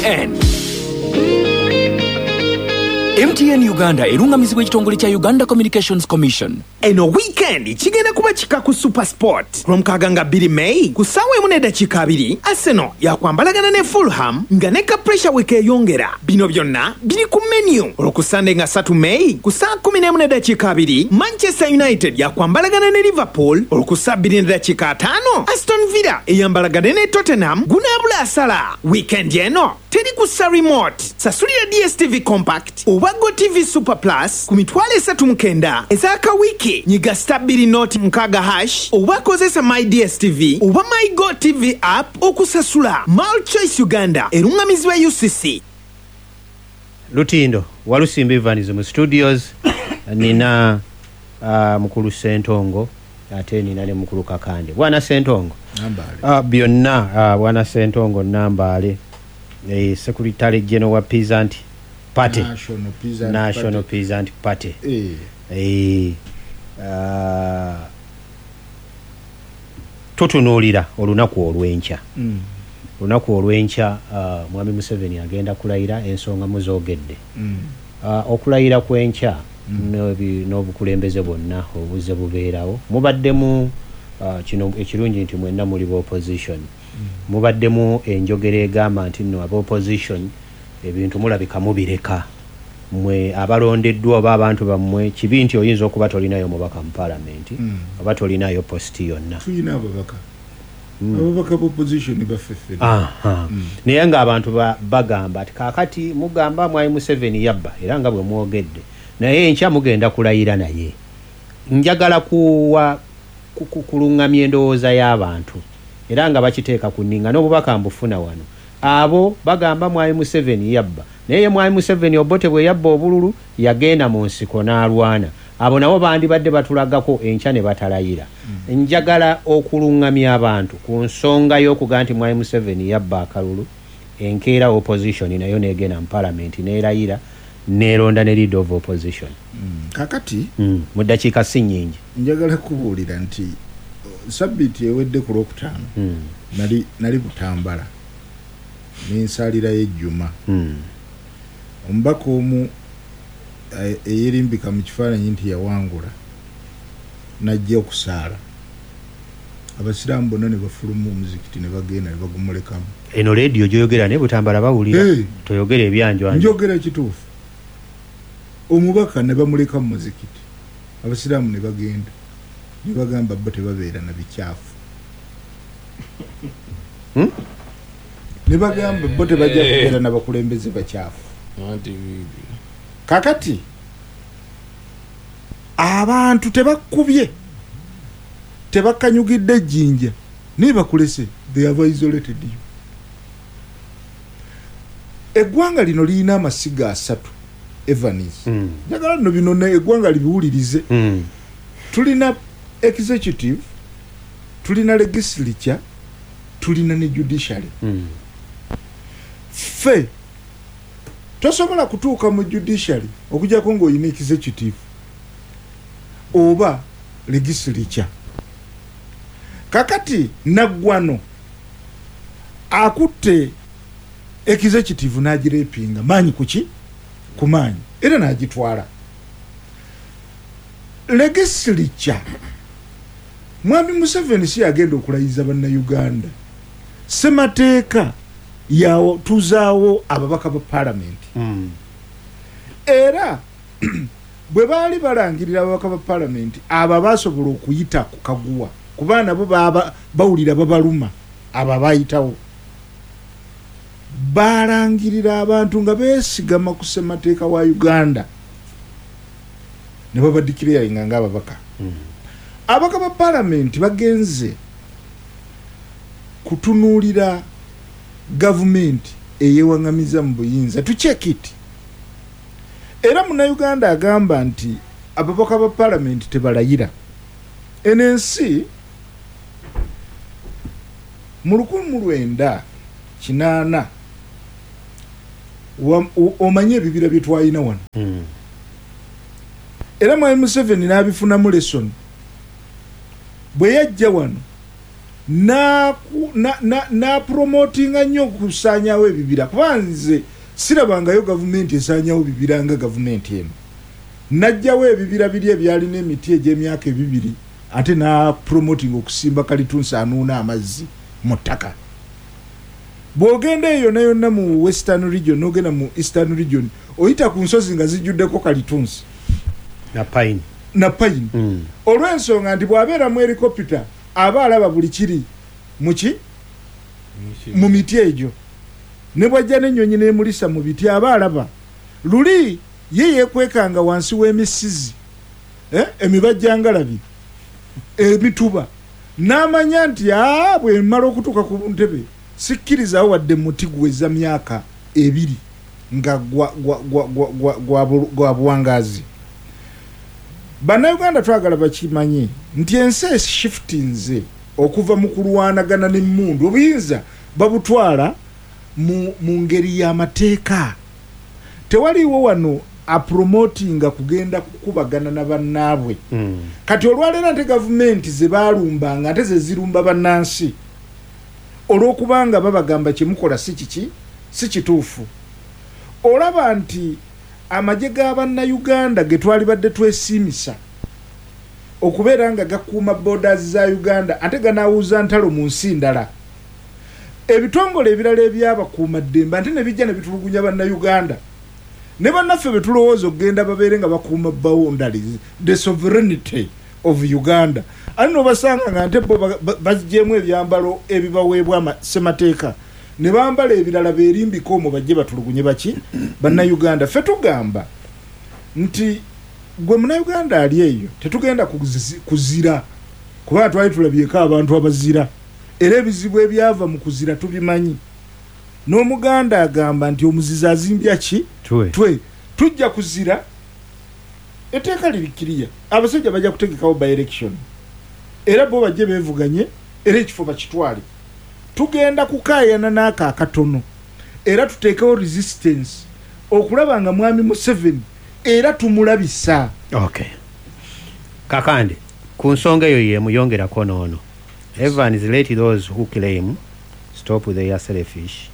weekend. MTN Uganda erungamizibwa ekitongole kya Uganda Communications Commission. Eno weekend kigenda kuba kika ku Super Sport. Lwomukaaga nga 2 May ku ssaawa 1:2 Arsenal yakwambalagana ne Fulham nga ne pressure week eyongera. Bino byonna biri ku menu. Olwo Sunday nga 3 May ku saa 11:2 Manchester United yakwambalagana ne Liverpool. Olwo 2:5 Aston Villa eyambalagana ne Tottenham gunaabula asala. Weekend eno teri kussa remote. Sasulira DSTV Compact oba GoTV Super Plus ku mitwalo 39 ezaka wiki nyiga stabili note mkaga hash oba kozesa My DSTV oba My GoTV app okusasula. Mulchoice Uganda erungamizibwa UCC. Lutindo Walusimbi Vanizo mu studios nina mukulu Sentongo ate nina ne mukulu Kakande. Bwana Sentongo Nambale. Byonna bwana Sentongo Nambale Secretary General wa Peasant Party. National Peasant Party. Tutunuulira olunaku olw'enkya. Olunaku olw'enkya Mwami Museveni agenda kulayira ensonga muzoogedde. Okulayira kw'enkya n'obukulembeze bwonna obuzze bubeerawo. Mubaddemu kino ekirungi nti mwenna muli opposition. Mubaddemu enjogera egamba nti nno opposition ebintu mulabika mubireka. Mwe abalondeddwa oba abantu bammwe kibi nti oyinza okuba tolinayo mubaka mu parliament oba tolinayo posti yonna. Tulina ababaka. Ababaka opposition bafeffe. Naye nga abantu bagamba ati kakati mugamba Mwai Museveni yabba era nga bwe mwogedde naye enkya mugenda kulayira naye. Njagala kulungamya endowooza y'abantu era nga bakiteeka ku nninga n'obubaka mbufuna wano. Abo bagamba Mwai Museveni yabba naye Mwai Museveni obote bwe yabba obululu yagenda mu nsiko n'alwana. Abo nabo bandibadde batulagako enkya ne batalayira. Njagala okulungamya abantu ku nsonga y'okuga nti Mwai Museveni yabba akalulu enkeera opposition nayo negenda mu parliament neerayira neeronda ne leader of opposition. Kakati mu ddakiika si nnyingi njagala kubuulira nti sabbiiti ewedde ku Lwokutaano nali Butambala n'ensalira y'ejjuma. Omubaka omu eyerimbika mu kifaananyi nti yawangula najja okusaala. Abasiraamu bonna ne bafuluma omuzikiti ne bagenda ne bagumulekamu. Eno leediyo gyoyogera ne Butambala bawulira toyogera ebyanjwanja. Njogera kituufu. Omubaka ne bamuleka mu muzikiti. Abasiraamu ne bagenda ne bagamba bo tebabeera na bikyafu. Ne bagamba bo tebajja kubeera n'abakulembeze bakyafu. Kakati abantu tebakubye tebakanyugidde ejjinja naye bakulese they have isolated you. Eggwanga lino lirina amasiga 3 Evans. Njagala nno bino eggwanga libiwulirize. Tulina executive, tulina legislature, tulina ne judiciary. Fe tosobola kutuuka mu judiciary okujjako ng'olina executive oba legislature. Kakati naggwano akutte executive n'agirepinga maanyi kuki ku maanyi era n'agitwala. Legislature Mwami Museveni si agenda okulayiza bannayuganda. Semateeka yawo tuzaawo ababaka ba parliament. Era bwe baali balangirira ababaka ba parliament abo basobola okuyita ku kaguwa kuba nabo bawulira babaluma abo bayitawo. Balangirira abantu nga beesigama ku ssemateeka wa Uganda ne babadikirainga ng'ababaka. Ababaka ba parliament bagenze kutunuulira gavumenti eyewangamiza mu buyinza to check it. Era Munnayuganda agamba nti ababaka ba parliament tebalayira. NNC mu 1980 omanye ebibira bye twalina wano. Era Mwai Museveni n'abifunamu lesson bwe yajja wano na promotinga nnyo okusaanyawo ebibira kuba nze sirabangayo gavumenti esaanyawo bibira nga gavumenti eno najjawo ebibira biri ebyalina emiti egy'emyaka 2 ate na promoting okusimba kalitunsi anuuna amazzi mu ttaka bw'ogenda eyo yonna mu western region n'ogenda mu eastern region oyita ku nsozi nga zijjuddeko kalitunsi na pine olw'ensonga nti bw'abeera mu helicopter aba alaba buli kiri mu miti egyo ne bwajja n'ennyonyi n'emulisa mu biti aba alaba luli ye yeekwekanga wansi w'emisizi emibajjangalabi emituba n'amanya nti bwe mmala okutuuka ku ntebe sikkirizawo wadde muti gweza myaka 2 nga gwa buwangazi. Bannayuganda twagala bakimanye nti ensi eshiftinze okuva mu kulwanagana n'emmundu obuyinza babutwala mu ngeri y'amateeka. Tewaliwo wano apromotinga kugenda kukubagana na bannaabwe. Kati olwaleero nte gavumenti ze baalumbanga ate ze zirumba bannansi olw'okubanga babagamba kyemukola si kituufu. Olaba nti amagye g'Abannayuganda ge twali badde twesiimisa okubeera nga gakuuma borders za Uganda ate ganaawuza ntalo mu nsi ndala. Ebitongole ebirala ebyabakuuma ddembe ate ne bijja ne bitulugunya Bannayuganda. Ne bannaffe be tulowooza okugenda babeere nga bakuuma boundaries, the sovereignty of Uganda. Ate n'obasanga nga nte bo baggyeemu ebyambalo ebibaweebwa ssemateeka ne bambala ebirala beerimbiko omwo bajje batulugunye baki Bannayuganda. Ffe tugamba nti gwe Munnayuganda ali eyo tetugenda kuzira kuba twali tulabyeko abantu abazira era ebizibu ebyava mu kuzira tubimanyi. N'Omuganda agamba nti omuzizi azimbya ki twe tujja kuzira etteeka lirikiriya abasajja bajja kutegekawo by election era bo bajje beevuganye era ekifo bakitwale. Tugenda kukaayana n'aka akatono era tuteekewo resistance okulaba nga mwami Museveni era tumulabisa. Okay. Kakande ku nsonga eyo yemuyongerako noono. Evans let those who claim stop their selfish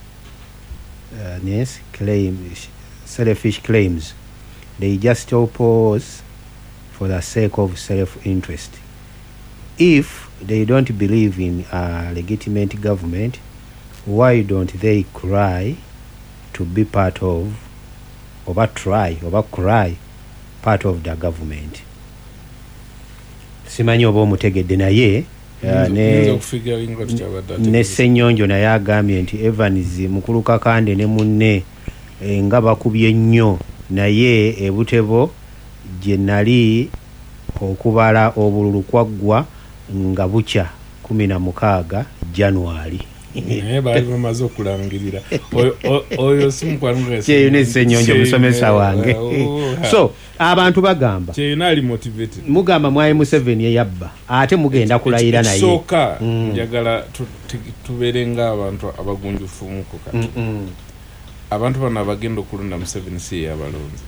selfish claims. They just oppose for the sake of self-interest. If they don't believe in a legitimate government, why don't they cry to be part of, or cry part of the government? Simanyi oba omutegedde naye ne Ssenyonjo naye agambye nti Evans mukulu Kakande ne munne nga bakubye nnyo naye ebutebo gye nali okubala obululu kwaggwa nga bukya 16 January. Bali bamaze okulangirira oyo simukwanunga ne Ssenyonjo musomesa wange. So abantu bagamba ali motivated mugamba mwai Museveni eyabba ate mugenda kulayira naye soka njagala tuberenga abantu abagunjufu muko kati abantu bana bagenda okulunda Museveni si yabalonze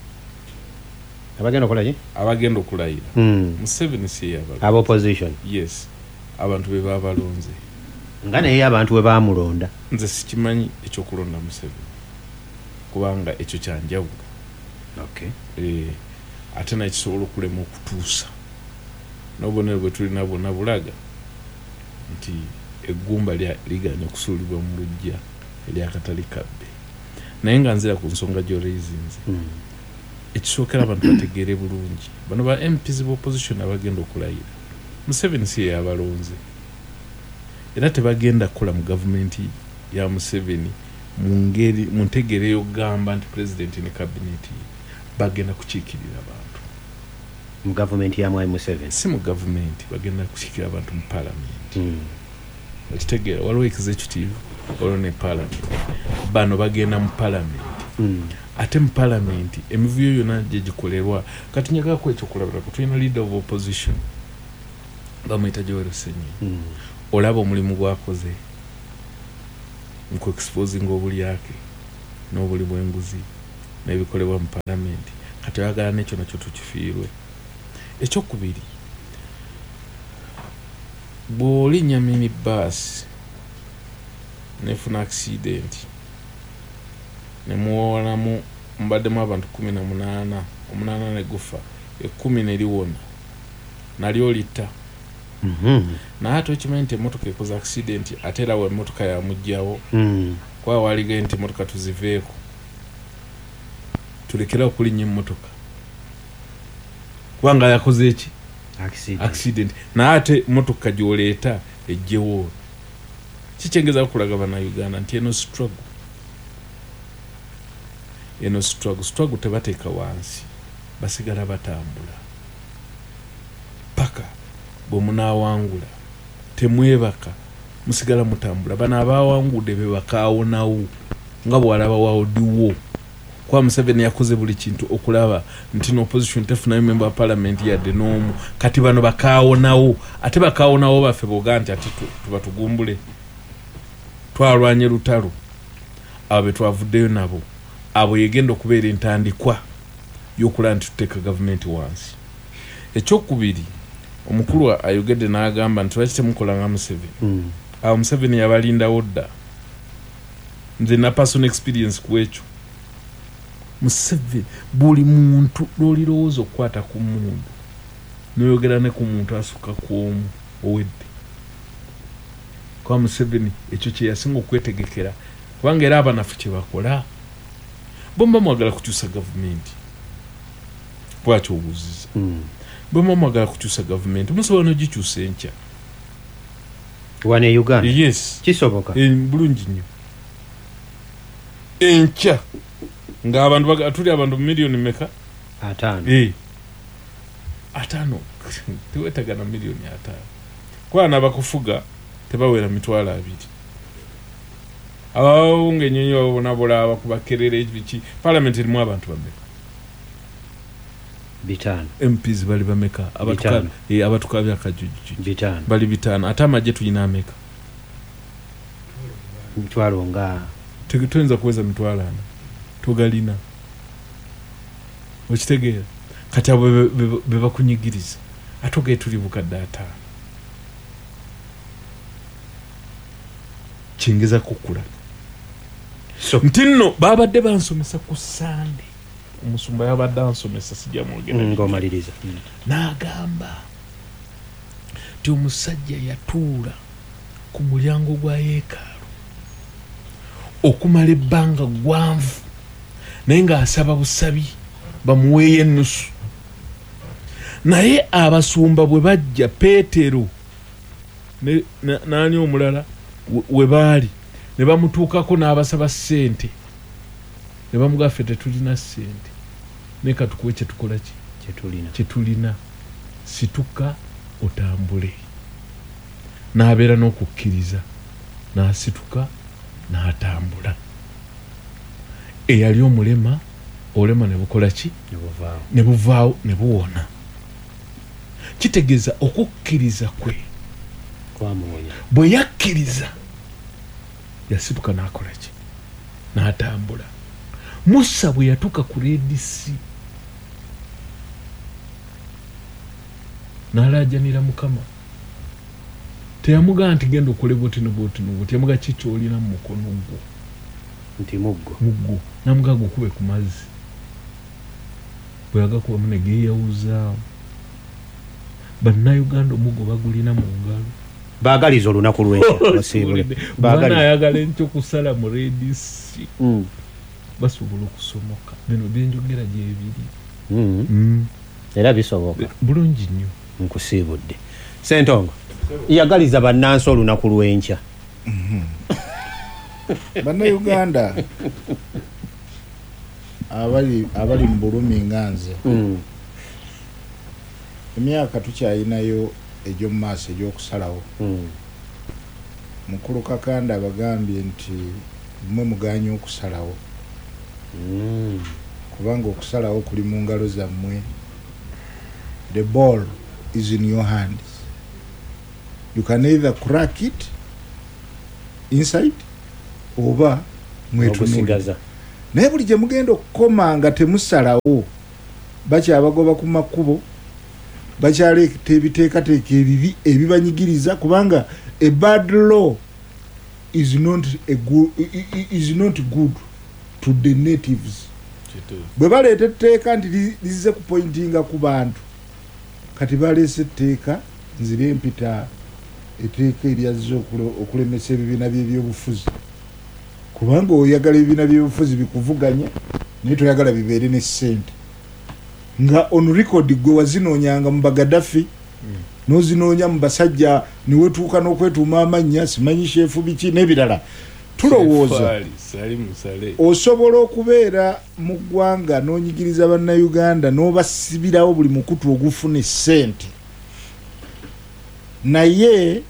abagenda okulayira Museveni si yabalonze abo opposition. Yes, abantu be babalonze nga naye abantu we baamulonda. Nze sikimanyi ekyokulonda Museveni kubanga ekyo kyanjawulo. Okay. Ate nakisobola okulema okutuusa n'obubonero bwe tulina bwonna bulaga nti eggumba liganya okusuulibwa mu lujja eryakatali kabbe. Naye nga nzira ku nsonga gy'oreyizinze ekisookera abantu bategeere bulungi bano ba MPs b'opposition abagenda okulayira Museveni si yabalonze era tebagenda kukola mu gavumenti ya Museveni mu ntegeero ey'okugamba nti president ne cabinet bagenda kukiikirira abantu mu gavumenti ya mwai Museveni. Si mu gavumenti bagenda kukiikirira abantu mu parliament. Ekitegeera waliwo executive waliwo ne parliament. Bano bagenda mu parliament. Ate mu parliament emivuyo yonna gye gikolerwa kati njagala ekyo kulabirako tulina leader of opposition bamuyita Joel Ssenyi. Olaba omulimu gwakoze mu exposing obulyake n'obuli bw'enguzi n'ebikolebwa mu parliament kati oyagala n'ekyo nakyo tukifiirwe. Ekyokubiri bw'olinya minibus nefuna accident nemuwonamu mubaddemu abantu 18 omunana ne gufa 10 ne liwona nalyo litta naye ate okimanyi nti emmotoka ekoze accident ate era we emmotoka yamugjawo kwa waligaye nti emmotoka tuziveeko tulekera okulinnya emmotoka kubanga yakoze eki accident naye ate emmotoka gyoleeta ejjewo kikyengeza okulaga bannayuganda nti eno struggle tebateeka wansi basigala batambula paka bwemunaawangula temwebaka musigala mutambula bano abaawangudde be bakaawonawo nga bwalaba waodiwo kwa Museveni yakoze buli kintu okulaba nti no opposition tefunayo member wa parliament yadde n'omu kati bano bakaawonawo ate bakaawonawo baffe boga nti ati tubatugumbule twalwanye lutalo abo be twavuddeyo nabo abo yegenda okubeera entandikwa y'okulaba nti tuteeka gavumenti wansi. Ekyokubiri omukulu ayogedde n'agamba nti lwaki temukola nga Museveni. Awo Museveni yabalindawo dda nze na personal experience ku ekyo. Museveni buli muntu lwolirowooza okukwata ku muntu noyogera ne ku muntu asukka kw'omu owedde. Kwa Museveni ekyo kye yasinga okwetegekera kubanga era abanafu kye bakola bomba mwagala kukyusa gavumenti bwakyo obuuziza bomba mwagala kukyusa gavumenti musobola n'ogikyusa enkya wane Uganda. Yes kisoboka bulungi nnyo enkya ng'abantu tuli abantu miliyoni meka 5 5 tewetaga na miliyoni 5 kwana abakufuga tebawera mitwalo 2 abawo ng'ennyonyi babona bulaba kubakerera ebiki parliament erimu abantu bameka 5 MPs bali bameka abatukabya akajujju 5 bali 5 ate amagye tulina ameka mitwalo nga tuyenza kuweza mitwalo 4 togalina okitegeera kati abo be bakunyigiriza atoge tuli bukadde 5 kingeza kukula so ntino babadde bansomesa ku Sunday omusumba yabadde ansomesa sijja mwogera ngomaliriza n'agamba ti omusajja yatuula ku mulyango gwa yeekaalu okumala ebbanga gwanvu naye ng'asaba busabi bamuweeyo ennusu naye abasumba bwe bajja Peetero n'ani omulala we baali ne bamutuukako n'abasaba ssente ne bamugaffe tetulina ssente naye katukuwe kyetukola ki kyetulina situka otambule n'abeera n'okukkiriza n'asituka n'atambula eyali omulema olema ne bukola ki ne buvaawo ne buwona kitegeeza okukkiriza kwe bwe yakkiriza yasituka n'akola ki n'atambula. Musa bwe yatuuka ku redisi n'alaajanira Mukama teyamugaa nti genda okole bwoti nobwoti yamugaa kiki olina mu mukono gwo nti muggo namugaa gukube ku mazzi bwe yagakubamu ne geeyawuzaamu. Bannayuganda omuggo bagulina mu ngalo baagaliza olunaku lw'enkya baana ayagala enkya okusala mu redisi basobola okusomoka bino byenjogera gyebiri era bisoboka bulungi nnyo nkusiibudde Ssentongo yagaliza bannansi olunaku lw'enkya bannayuganda abali mu bulumi nga nze emyaka tukyayinayo egy'omu maaso egy'okusalawo mukulu Kakanda abagambye nti mmwe muganye okusalawo kubanga okusalawo kuli mu ngalo zammwe. The ball is in your hands. You can either crack it inside oba mwetunuliza. Naye buli gye mugenda okukoma nga temusalawo bakyabagoba ku makubo bakyaleeta ebiteekateeka ebibi ebibanyigiriza kubanga a bad law is not good to the natives. Bwe baleeta etteeka nti lizize kupointinga ku bantu kati baleese etteeka nzire mpita etteeka eryazze okulemesa ebibiina by'ebyobufuzi kubanga oyagala ebibiina by'obufuzi bikuvuganya naye toyagala bibeere ne ssente nga on record gwe wazinoonyanga mu Bagadafi nozinoonya mu basajja niwetuuka n'okwetuuma amannya simanyi sheefu biki n'ebirala tulowooza osobola okubeera mu ggwanga n'onyigiriza bannayuganda n'obasibirawo buli mukutu ogufuna essente naye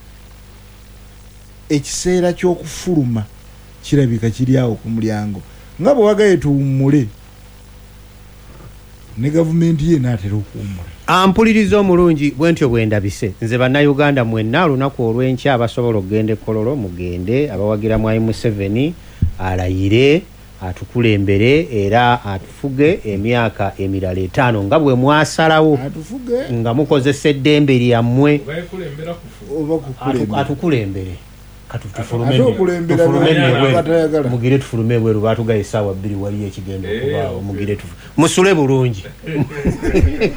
ekiseera ky'okufuluma kirabika kiri awo ku mulyango nga bwe wagaye tuwummule ne gavumenti ye n'atera okuwummula. Ampuliriza omulungi bwentyo bwendabise nze bannayuganda mwenna olunaku olw'enkya abasobola okugenda Kololo mugende abawagira Mwai Museveni alayire atukulembere era atufuge emyaka emirala 5 nga bwe mwasalawo nga mukozesa eddembe lyammwe atukulembere mugire tufulume bweru batugayisa 2 waliyo ekigendo okubaawo mugire musule bulungi.